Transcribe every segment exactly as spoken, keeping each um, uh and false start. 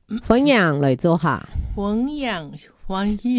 分享来做下， 分享欢喜，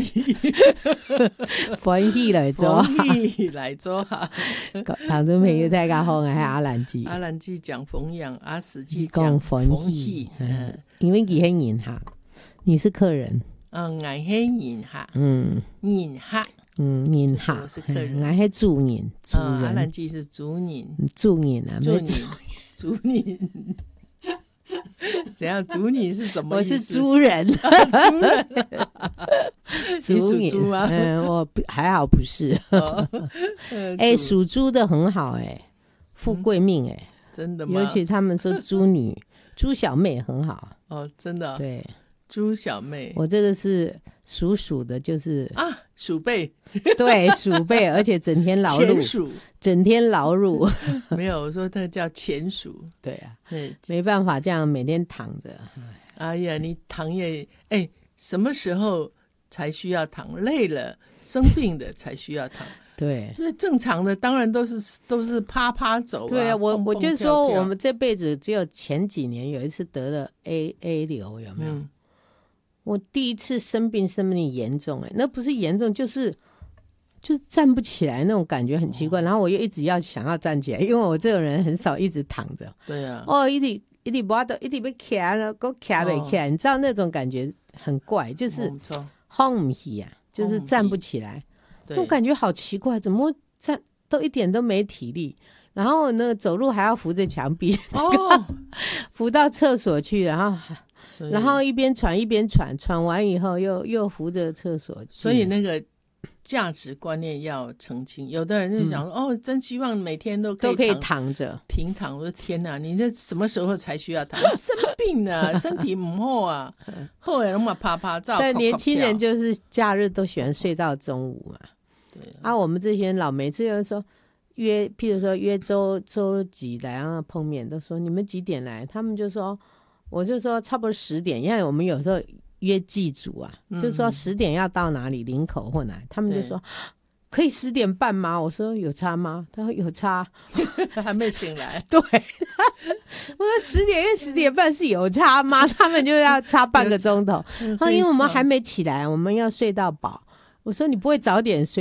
欢喜来做， 欢喜来做下。 唐中朋友大家好，我是阿兰记， 阿兰记讲分享，阿史记讲讲欢欢喜喜，， 嗯，因为你很人哈，你是客人， 嗯，俺是人客， 嗯人客， 嗯，人哈， 我是客人俺是主人，主嗯，阿兰人， 记是主人， 主人啊， 主人没主， 主人。怎样？主你是什么我意思？ 是猪人， 猪人，你属人猪吗？ 嗯，我不还好不是， 哦哎， 猪属猪的很好哎，富贵命哎， 真的吗？ 尤其他们说猪女、猪小妹很好， 哦，真的哦， 对。 猪小妹我这个是属鼠的，就是啊，鼠辈对鼠辈，而且整天劳碌， 前鼠整天劳碌。 没有，我说这个叫前鼠。 对啊， 对， 没办法，这样每天躺着。 哎呀，你躺也哎，什么时候才需要躺？累了、生病的才需要躺。 对那正常的当然都是都是啪啪走啊。 对啊，我蹦蹦我就跳跳说我们这辈子只有前几年有一次得了 A A 流，有没有？ 嗯我第一次生病生病严重、欸，哎，那不是严重，就是就是站不起来那种感觉很奇怪。然后我又一直要想要站起来，因为我这个人很少一直躺着。 对啊， 哦，一直一直不得，一直被卡了，给我卡不起来，你知道那种感觉很怪，就是没错晃不起啊，就是站不起来，那对种感觉好奇怪，怎么会站都一点都没体力，然后那个走路还要扶着墙壁， 哦， 扶到厕所去，然后所以然后一边喘一边喘，喘完以后又又扶着厕所去， 所以那个价值观念要澄清。有的人就想说，哦，真希望每天都可以都可以躺躺着。 平躺。我说天哪，你这什么时候才需要躺？生病了，身体不好啊，后来那么啪啪照。 但年轻人就就是假日都喜欢睡到中午嘛。 对啊，我们这些人老每次就是说约，譬如说约周周几来啊碰面，都说你们几点来？他们就说，我就说差不多十点，因为我们有时候约祭祖啊， 嗯就说十点要到哪里林口或哪，他们就对说可以十点半吗？我说有差吗？他说有差。 还没醒来。 对，我说十点跟十点半是有差吗？他们就要差半个钟头。 嗯他说因为我们还没起来，我们要睡到饱。我说你不会早点睡？